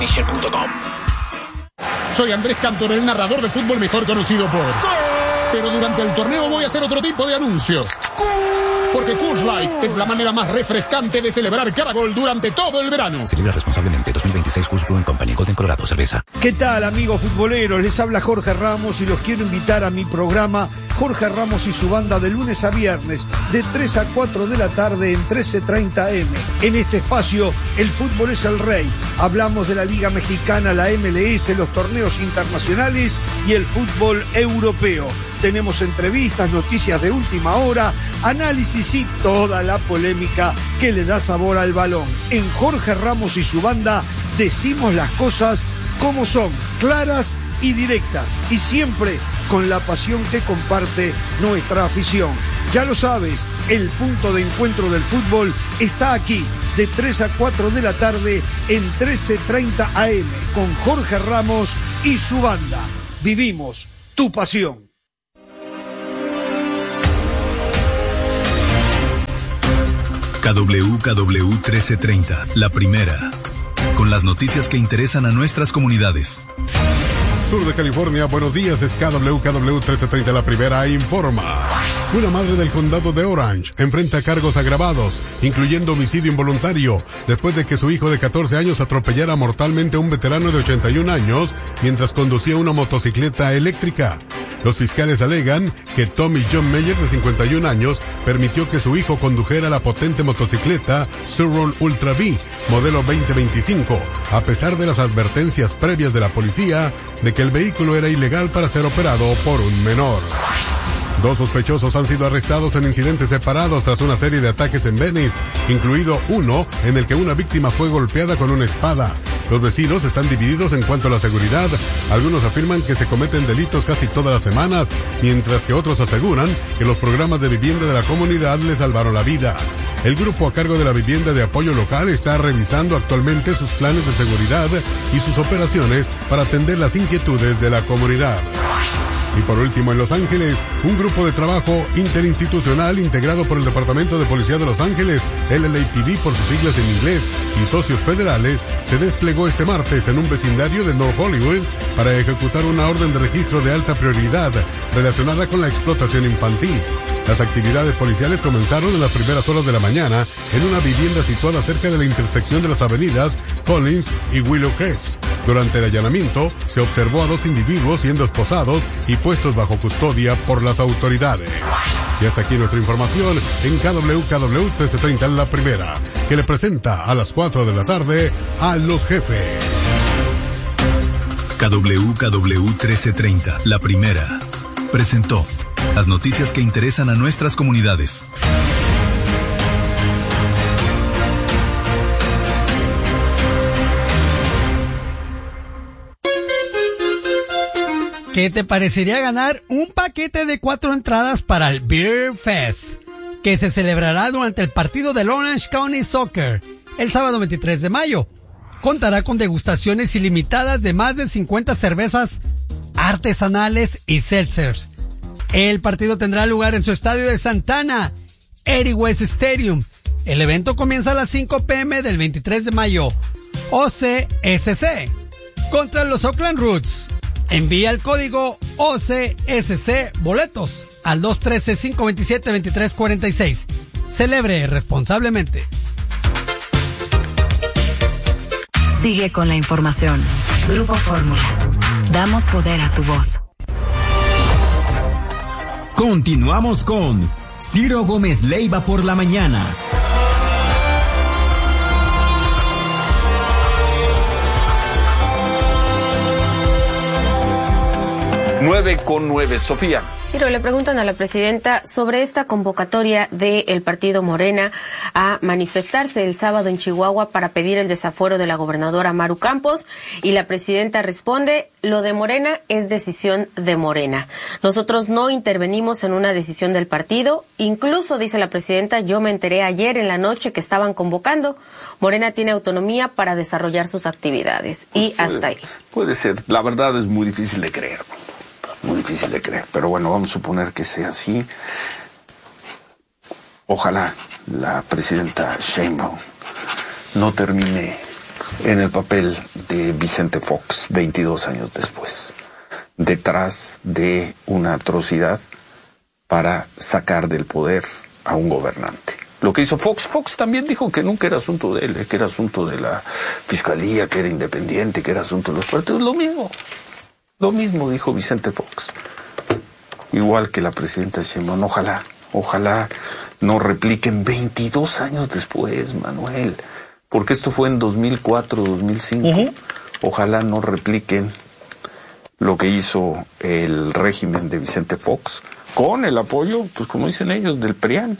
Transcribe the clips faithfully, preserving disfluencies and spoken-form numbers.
punto com. Soy Andrés Cantor, el narrador de fútbol mejor conocido por... Pero durante el torneo voy a hacer otro tipo de anuncio. Porque Coors Light es la manera más refrescante de celebrar cada gol durante todo el verano. Celebra responsablemente. Dos mil veintiséis Coors Brewing Company. Golden, Colorado. Cerveza. ¿Qué tal, amigos futboleros? Les habla Jorge Ramos y los quiero invitar a mi programa Jorge Ramos y su banda de lunes a viernes de tres a cuatro de la tarde en trece treinta eme. En este espacio, el fútbol es el rey. Hablamos de la Liga Mexicana, la eme ele ese, los torneos internacionales y el fútbol europeo. Tenemos entrevistas, noticias de última hora, análisis y toda la polémica que le da sabor al balón. En Jorge Ramos y su banda decimos las cosas como son, claras y directas, y siempre con la pasión que comparte nuestra afición. Ya lo sabes, el punto de encuentro del fútbol está aquí, de tres a cuatro de la tarde en trece treinta a eme, con Jorge Ramos y su banda. Vivimos tu pasión. K W K W trece treinta, la primera, con las noticias que interesan a nuestras comunidades. Sur de California, buenos días, es K W K W trece treinta, la primera, informa. Una madre del condado de Orange enfrenta cargos agravados, incluyendo homicidio involuntario, después de que su hijo de catorce años atropellara mortalmente a un veterano de ochenta y un años mientras conducía una motocicleta eléctrica. Los fiscales alegan que Tommy John Meyer, de cincuenta y un años, permitió que su hijo condujera la potente motocicleta Surron Ultra V, modelo veinte veinticinco, a pesar de las advertencias previas de la policía de que el vehículo era ilegal para ser operado por un menor. Dos sospechosos han sido arrestados en incidentes separados tras una serie de ataques en Venice, incluido uno en el que una víctima fue golpeada con una espada. Los vecinos están divididos en cuanto a la seguridad. Algunos afirman que se cometen delitos casi todas las semanas, mientras que otros aseguran que los programas de vivienda de la comunidad les salvaron la vida. El grupo a cargo de la vivienda de apoyo local está revisando actualmente sus planes de seguridad y sus operaciones para atender las inquietudes de la comunidad. Y por último, en Los Ángeles, un grupo de trabajo interinstitucional integrado por el Departamento de Policía de Los Ángeles, L A P D por sus siglas en inglés, y socios federales, se desplegó este martes en un vecindario de North Hollywood para ejecutar una orden de registro de alta prioridad relacionada con la explotación infantil. Las actividades policiales comenzaron en las primeras horas de la mañana en una vivienda situada cerca de la intersección de las avenidas Collins y Willow Crest. Durante el allanamiento, se observó a dos individuos siendo esposados y puestos bajo custodia por las autoridades. Y hasta aquí nuestra información en K W K W trece treinta, la primera, que le presenta a las cuatro de la tarde a los jefes. K W K W trece treinta, la primera, presentó las noticias que interesan a nuestras comunidades. ¿Qué te parecería ganar un paquete de cuatro entradas para el Beer Fest, que se celebrará durante el partido del Orange County Soccer el sábado veintitrés de mayo? Contará con degustaciones ilimitadas de más de cincuenta cervezas artesanales y seltzers. El partido tendrá lugar en su estadio de Santana, Eddie West Stadium. El evento comienza a las cinco pe eme del veintitrés de mayo. O C S C contra los Oakland Roots. Envía el código O C S C boletos al dos uno tres, cinco dos siete, dos tres cuatro seis. Celebre responsablemente. Sigue con la información. Grupo Fórmula. Damos poder a tu voz. Continuamos con Ciro Gómez Leiva por la mañana. Nueve con nueve, Sofía. Ciro, le preguntan a la presidenta sobre esta convocatoria del partido Morena a manifestarse el sábado en Chihuahua para pedir el desafuero de la gobernadora Maru Campos, y la presidenta responde: lo de Morena es decisión de Morena. Nosotros no intervenimos en una decisión del partido. Incluso, dice la presidenta, yo me enteré ayer en la noche que estaban convocando. Morena tiene autonomía para desarrollar sus actividades. Pues y puede, hasta ahí. Puede ser. La verdad es muy difícil de creer. Muy difícil de creer, pero bueno, vamos a suponer que sea así. Ojalá la presidenta Sheinbaum no termine en el papel de Vicente Fox, veintidós años después, detrás de una atrocidad para sacar del poder a un gobernante. Lo que hizo Fox, Fox también dijo que nunca era asunto de él, que era asunto de la fiscalía, que era independiente, que era asunto de los partidos. Lo mismo, lo mismo dijo Vicente Fox. Igual que la presidenta Sheinbaum, ojalá, ojalá no repliquen veintidós años después, Manuel, porque esto fue en dos mil cuatro, dos mil cinco. Uh-huh. Ojalá no repliquen lo que hizo el régimen de Vicente Fox, con el apoyo, pues como dicen ellos, del PRIAN,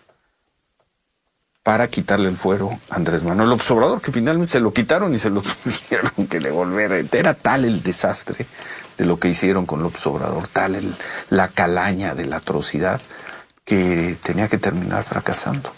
para quitarle el fuero a Andrés Manuel López Obrador, que finalmente se lo quitaron y se lo tuvieron que devolver. Era tal el desastre de lo que hicieron con López Obrador, tal el, la calaña de la atrocidad, que tenía que terminar fracasando.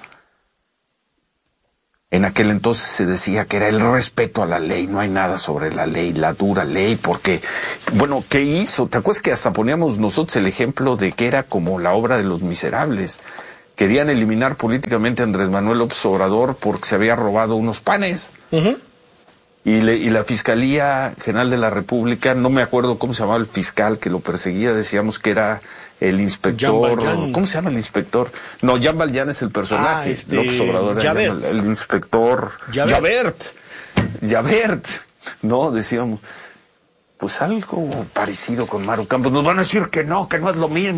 En aquel entonces se decía que era el respeto a la ley, no hay nada sobre la ley, la dura ley, porque, bueno, ¿qué hizo? ¿Te acuerdas que hasta poníamos nosotros el ejemplo de que era como la obra de Los Miserables? Querían eliminar políticamente a Andrés Manuel López Obrador porque se había robado unos panes. Uh-huh. Y, le, y la Fiscalía General de la República, no me acuerdo cómo se llamaba el fiscal que lo perseguía, decíamos que era el inspector... ¿Cómo se llama el inspector? No, Jean Valjean es el personaje. Ah, este, López Obrador era el, el inspector... Javert. Javert. No, decíamos... Pues algo parecido con Maru Campos. Nos van a decir que no, que no es lo mismo.